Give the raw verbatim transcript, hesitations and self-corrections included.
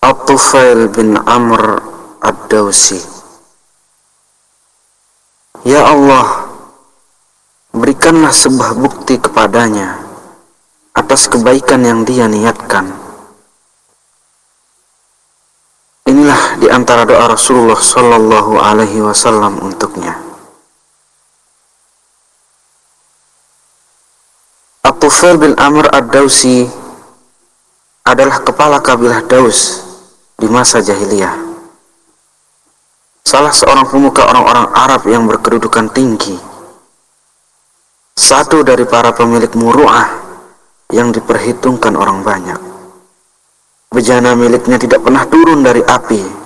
At-Tufail bin Amr Ad-Dawsi. Ya Allah, berikanlah sebuah bukti kepadanya atas kebaikan yang dia niatkan. Inilah di antara doa Rasulullah Sallallahu Alaihi Wasallam untuknya. At-Tufail bin Amr Ad-Dawsi adalah kepala kabilah Daus di masa jahiliyah, salah seorang pemuka orang-orang Arab yang berkedudukan tinggi, satu dari para pemilik muru'ah yang diperhitungkan orang banyak. Bejana miliknya tidak pernah turun dari api